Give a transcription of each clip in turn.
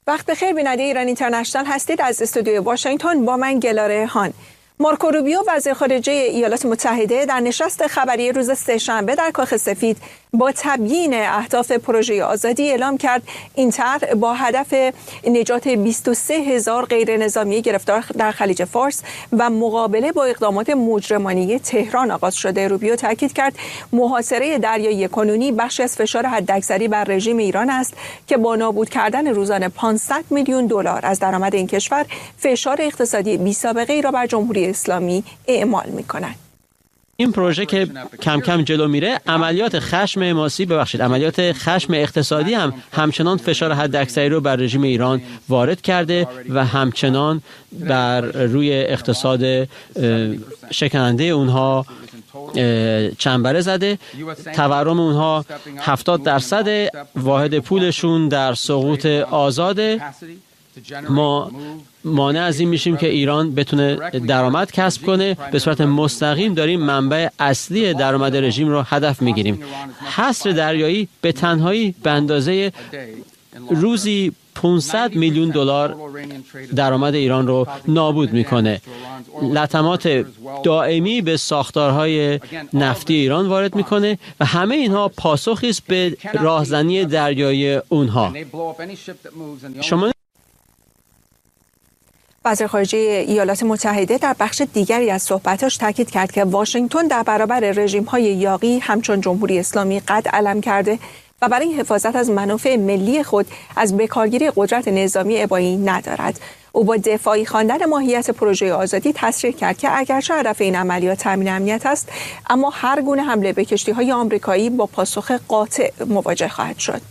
وقت بخیر بیننده ایران اینترنشنال هستید. از استودیوی واشنگتن با من گلاره هان. مارکو روبیو وزیر خارجه ایالات متحده در نشست خبری روز سه‌شنبه در کاخ سفید با تبیین اهداف پروژه آزادی اعلام کرد این طرح با هدف نجات 23,000 غیر نظامی گرفتار در خلیج فارس و مقابله با اقدامات مجرمانه تهران آغاز شده. روبیو تاکید کرد محاصره دریایی کنونی بخشی از فشار حداکثری بر رژیم ایران است که با نابود کردن روزانه 500 میلیون دلار از درآمد این کشور فشار اقتصادی بی‌سابقه‌ای را بر جمهوری اسلامی اعمال می‌کند. این پروژه که کم کم جلو میره، عملیات خشم اقتصادی هم همچنان فشار حداکثری رو بر رژیم ایران وارد کرده و همچنان بر روی اقتصاد شکننده اونها چنبره زده. تورم اونها 70% واحد پولشون در سقوط آزاده. ما مانع از این میشیم که ایران بتونه درآمد کسب کنه. به صورت مستقیم داریم منبع اصلی درآمد رژیم رو هدف میگیریم. حصر دریایی به تنهایی به اندازه روزی 500 میلیون دلار درآمد ایران رو نابود میکنه. لطمات دائمی به ساختارهای نفتی ایران وارد میکنه و همه اینها پاسخی است به راهزنی دریایی اونها. وزیر خارجه ایالات متحده در بخش دیگری از صحبتاش تاکید کرد که واشنگتن در برابر رژیم‌های یاغی همچون جمهوری اسلامی قد علم کرده و برای حفاظت از منافع ملی خود از بکارگیری قدرت نظامی ابایی ندارد. او با دفاعی خواندن ماهیت پروژه آزادی تصریح کرد که اگرچه هدف این عملیات تامین امنیت است، اما هر گونه حمله به کشتی‌های آمریکایی با پاسخ قاطع مواجه خواهد شد.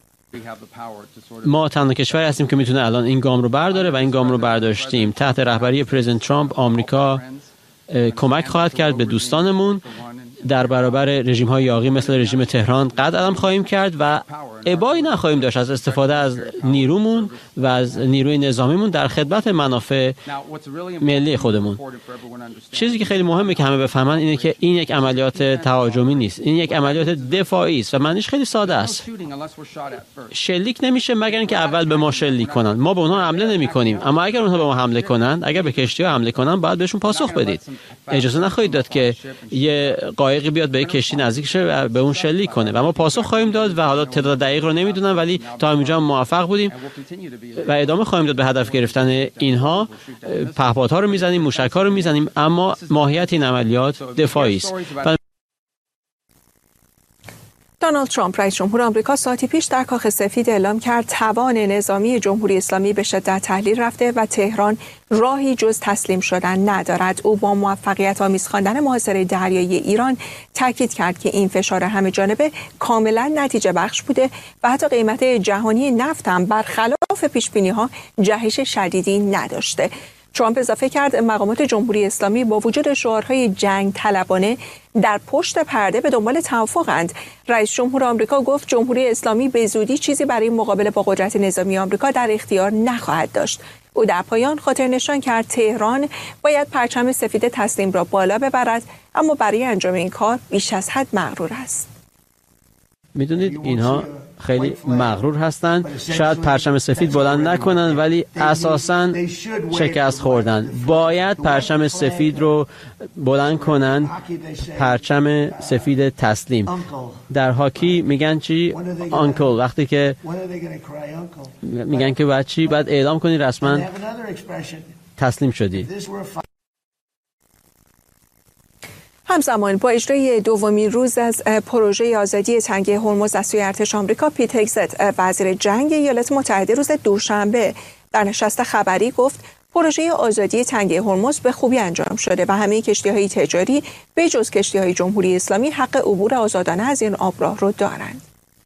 ما تنها کشوری هستیم که میتونه الان این گام رو برداره و این گام رو برداشتیم. تحت رهبری پرزیدنت ترامپ آمریکا کمک خواهد کرد به دوستانمون. در برابر رژیم‌های یاغی مثل رژیم تهران قد علم خواهیم کرد و ابایی نخواهیم داشت از استفاده از نیرومون و از نیروی نظامیمون در خدمت منافع ملی خودمون. چیزی که خیلی مهمه که همه بفهمن اینه که این یک عملیات تهاجمی نیست، این یک عملیات دفاعی است و معنیش خیلی ساده است. شلیک نمیشه مگر اینکه اول به ما شلیک کنن. ما به اونها حمله نمی‌کنیم، اما اگر اونها به ما حمله کنن، اگر به کشتی‌ها حمله کنن، باید بهشون پاسخ بدید. اجازه نخواهید داد که یه قایقی بیاد به یک کشتی نزدیک شه و به اون شلیک کنه و ما پاسخ خواهیم داد و حالا تعداد دقیق رو نمیدونم ولی تا همینجا موفق بودیم و ادامه خواهیم داد به هدف گرفتن اینها. پهپادها رو میزنیم، موشک‌ها رو میزنیم، اما ماهیت این عملیات دفاعی است. دونالد ترامپ رئیس جمهور آمریکا ساعتی پیش در کاخ سفید اعلام کرد توان نظامی جمهوری اسلامی به شدت تحلیل رفته و تهران راهی جز تسلیم شدن ندارد. او با موفقیت آمیز خواندن محاصره دریایی ایران تاکید کرد که این فشار همه جانبه کاملا نتیجه بخش بوده و حتی قیمت جهانی نفت هم برخلاف پیش‌بینی‌ها جهش شدیدی نداشته. ترامپ اضافه کرد مقامات جمهوری اسلامی با وجود شعارهای جنگ طلبانه در پشت پرده به دنبال توافقند. رئیس جمهور آمریکا گفت جمهوری اسلامی به زودی چیزی برای مقابله با قدرت نظامی آمریکا در اختیار نخواهد داشت. او در پایان خاطر نشان کرد تهران باید پرچم سفید تسلیم را بالا ببرد، اما برای انجام این کار بیش از حد مغرور است. میدونید اینها خیلی مغرور هستند. شاید پرچم سفید بلند نکنن ولی اساساً شکست خوردن. باید پرچم سفید رو بلند کنن، پرچم سفید تسلیم. در هاکی میگن چی؟ آنکل. وقتی که میگن که بعد چی؟ بعد اعلام کنی رسما تسلیم شدی. همزمان با اجرای دومین روز از پروژه آزادی تنگه هرمز از سوی ارتش آمریکا، پیت هگزت وزیر جنگ ایالات متحده روز دوشنبه در نشست خبری گفت پروژه آزادی تنگه هرمز به خوبی انجام شده و همه کشتی‌های تجاری به جز کشتی‌های جمهوری اسلامی حق عبور آزادانه از این آبراه رو دارند.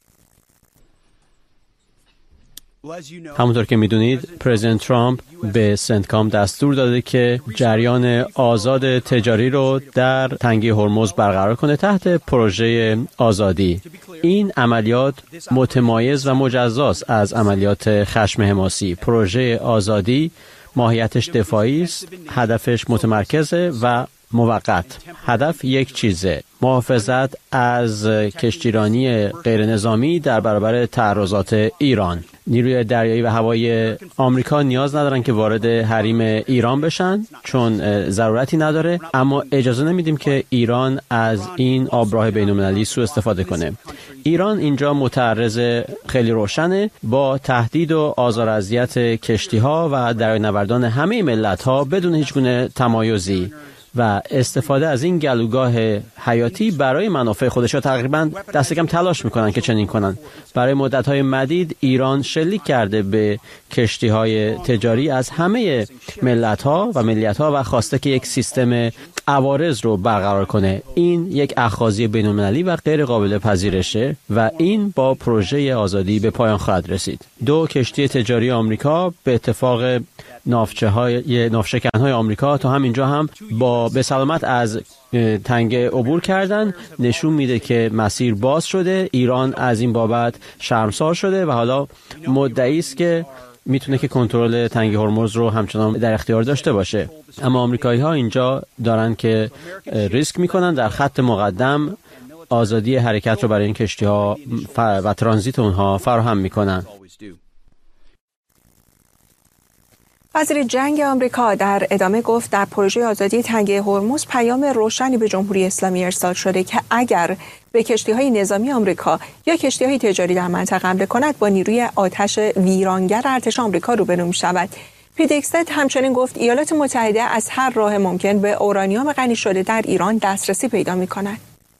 همونطور که میدونید پرزیدنت ترامپ به سنتکام دستور داده که جریان آزاد تجاری رو در تنگه هرمز برقرار کنه تحت پروژه آزادی. این عملیات متمایز و مجزاست از عملیات خشم حماسی. پروژه آزادی ماهیتش دفاعی است، هدفش متمرکزه و موقت. هدف یک چیزه: محافظت از کشتیرانی غیر نظامی در برابر تعرضات ایران. نیروی دریایی و هوایی آمریکا نیاز ندارن که وارد حریم ایران بشن چون ضرورتی نداره، اما اجازه نمیدیم که ایران از این آبراه بین‌المللی سوء استفاده کنه. ایران اینجا متعرض خیلی روشنه با تهدید و آزار و اذیت کشتی‌ها و دریانوردان همه ملت‌ها بدون هیچ گونه تمایزی و استفاده از این گلوگاه حیاتی برای منافع خودشا تقریبا دست کم تلاش میکنن که چنین کنن. برای مدت‌های مدید ایران شلیک کرده به کشتی‌های تجاری از همه ملت‌ها و ملیت‌ها و خواسته که یک سیستم عوارض رو برقرار کنه. این یک اخاذی بین‌المللی و غیر قابل پذیرشه و این با پروژه آزادی به پایان خواهد رسید. 2 کشتی تجاری آمریکا به اتفاق ناوشکن‌های آمریکا تا همینجا هم به سلامت از تنگه عبور کردن. نشون میده که مسیر باز شده. ایران از این بابت شرمسار شده و حالا مدعی است که میتونه که کنترل تنگه هرمز رو همچنان در اختیار داشته باشه. اما آمریکایی‌ها اینجا دارن که ریسک میکنن در خط مقدم آزادی حرکت رو برای این کشتی‌ها و ترانزیت اونها فراهم میکنن. وزیر جنگ آمریکا در ادامه گفت در پروژه آزادی تنگه هرمز پیام روشنی به جمهوری اسلامی ارسال شده که اگر به کشتی‌های نظامی آمریکا یا کشتی‌های تجاری در منطقه حمله کند با نیروی آتش ویرانگر ارتش آمریکا روبرو می‌شود. پیت هگستد همچنین گفت ایالات متحده از هر راه ممکن به اورانیوم غنی شده در ایران دسترسی پیدا می‌کند.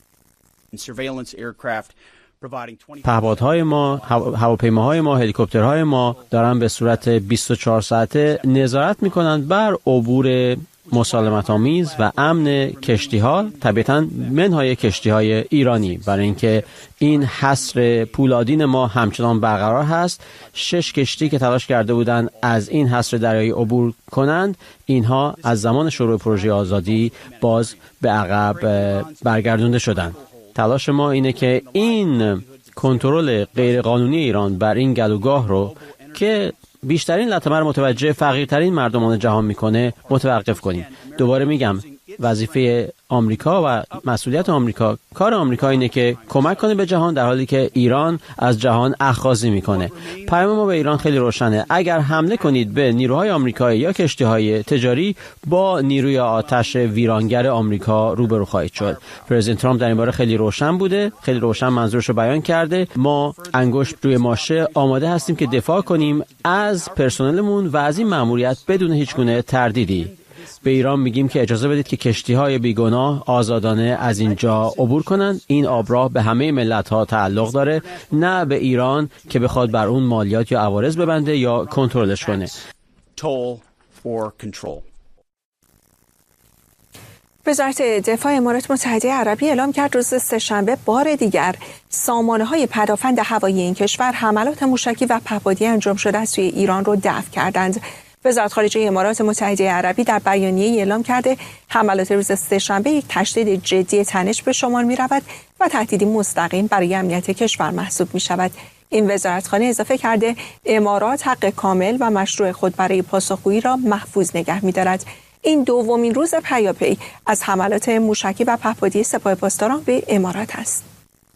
پهپادهای ما، هواپیماهای ما، هلیکوپترهای ما دارن به صورت 24 ساعته نظارت میکنند بر عبور مسالمت آمیز و امن کشتی‌ها، طبیعتاً منهای کشتی‌های ایرانی، برای اینکه این حصر پولادین ما همچنان برقرار هست. 6 کشتی که تلاش کرده بودند از این حصر دریایی عبور کنند، اینها از زمان شروع پروژه آزادی باز به عقب برگردونده شدند. تلاش ما اینه که این کنترل غیرقانونی ایران بر این گلوگاه رو که بیشترین لطمه رو متوجه فقیرترین مردمان جهان میکنه متوقف کنیم. دوباره میگم وظیفه آمریکا و مسئولیت آمریکا، کار آمریکا اینه که کمک کنه به جهان در حالی که ایران از جهان اخاذی میکنه. پیام ما به ایران خیلی روشنه: اگر حمله کنید به نیروهای آمریکایی یا کشتی‌های تجاری با نیروی آتش ویرانگر آمریکا روبرو خواهید شد. پرزیدنت ترامپ در این باره خیلی روشن بوده، خیلی روشن منظورش رو بیان کرده. ما انگشت روی ماشه آماده هستیم که دفاع کنیم از پرسنلمون و از این مأموریت بدون هیچ گونه تردیدی. به ایران میگیم که اجازه بدید که کشتی‌های بیگناه آزادانه از اینجا عبور کنند. این آبراه به همه ملت‌ها تعلق داره، نه به ایران که بخواد بر اون مالیات یا عوارض ببنده یا کنترلش کنه. وزارت دفاع امارات متحده عربی اعلام کرد روز سه‌شنبه بار دیگر سامانه‌های پدافند هوایی این کشور حملات موشکی و پهپادی انجام شده از سوی ایران رو دفع کردند. وزارت خارجه امارات متحده عربی در بیانیه‌ای اعلام کرده حملات روز سه‌شنبه یک تشدید جدی تنش به شمار می‌رود و تهدیدی مستقیم برای امنیت کشور محسوب می‌شود. این وزارتخانه اضافه کرده امارات حق کامل و مشروع خود برای پاسخگویی را محفوظ نگه می‌دارد. این دومین روز پیاپی از حملات موشکی و پهپادی سپاه پاسداران به امارات است.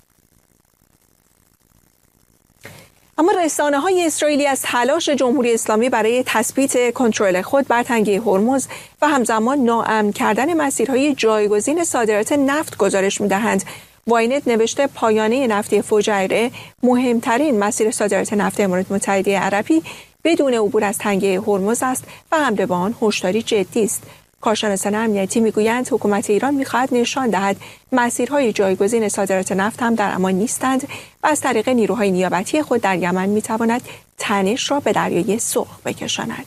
اما رسانه‌های اسرائیلی از تلاش جمهوری اسلامی برای تثبیت کنترل خود بر تنگه هرمز و همزمان ناامن کردن مسیرهای جایگزین صادرات نفت گزارش می‌دهند. واینت نوشته پایانه نفتی فجایره مهمترین مسیر صادرات نفت امارات متحده عربی بدون عبور از تنگه هرمز است و حمله به آن هشداری جدی است. کارشناسان امنیتی میگویند حکومت ایران می‌خواهد نشان دهد مسیرهای جایگزین صادرات نفت هم در امان نیستند و از طریق نیروهای نیابتی خود در یمن می‌تواند تنش را به دریای سرخ بکشاند.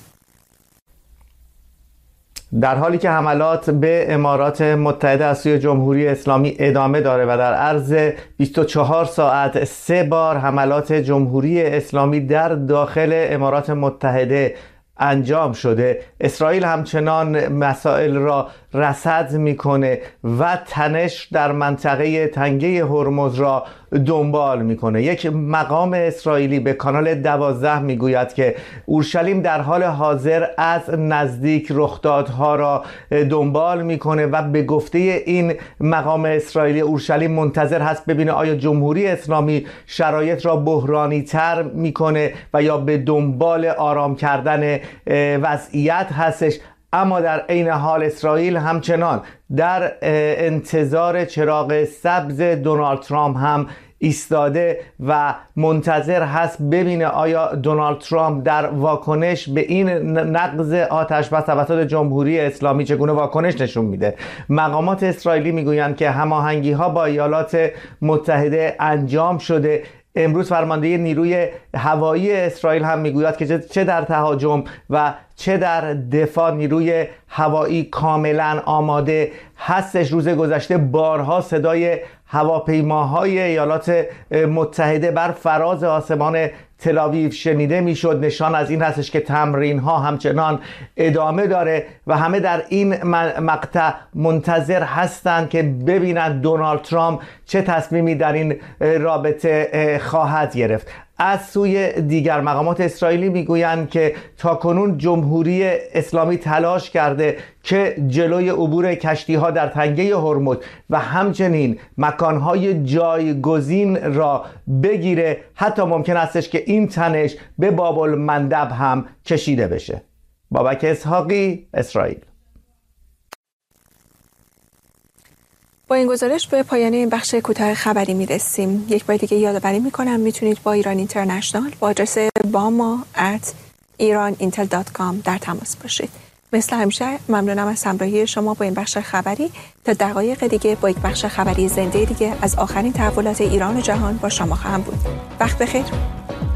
در حالی که حملات به امارات متحده از سوی جمهوری اسلامی ادامه داره و در عرض 24 ساعت 3 بار حملات جمهوری اسلامی در داخل امارات متحده انجام شده، اسرائیل همچنان مسائل را رصد میکنه و تنش در منطقه تنگه هرمز را دنبال میکنه. یک مقام اسرائیلی به کانال 12 میگوید که اورشلیم در حال حاضر از نزدیک رخدادها را دنبال میکنه و به گفته این مقام اسرائیلی اورشلیم منتظر هست ببینه آیا جمهوری اسلامی شرایط را بحرانی تر میکنه و یا به دنبال آرام کردن وضعیت هستش. اما در عین حال اسرائیل همچنان در انتظار چراغ سبز دونالد ترامپ هم ایستاده و منتظر هست ببینه آیا دونالد ترامپ در واکنش به این نقض آتش بس توسط جمهوری اسلامی چگونه واکنش نشون میده. مقامات اسرائیلی میگویند که هماهنگی ها با ایالات متحده انجام شده. امروز فرمانده نیروی هوایی اسرائیل هم میگوید که چه در تهاجم و چه در دفاع نیروی هوایی کاملا آماده هستش. روز گذشته بارها صدای هواپیماهای ایالات متحده بر فراز آسمان تل‌آویو شنیده میشد. نشان از این هستش که تمرین ها همچنان ادامه داره و همه در این مقطع منتظر هستند که ببینند دونالد ترامپ چه تصمیمی در این رابطه خواهد گرفت. از سوی دیگر مقامات اسرائیلی میگویند که تاکنون جمهوری اسلامی تلاش کرده که جلوی عبور کشتی‌ها در تنگه هرمز و همچنین مکانهای جایگزین را بگیره. حتی ممکن استش که این تنش به باب المندب هم کشیده بشه. بابک اسحاقی، اسرائیل. با این گزارش به پایان این بخش کوتاه خبری میرسیم. یک بار دیگه یادآوری میکنم میتونید با ایران اینترنشنال با آدرس bama@iranintel.com در تماس باشید. مثل همیشه ممنونم از همراهی شما با این بخش خبری. تا دقایق دیگه با یک بخش خبری زنده دیگه از آخرین تحولات ایران و جهان با شما خواهم بود. وقت بخیر.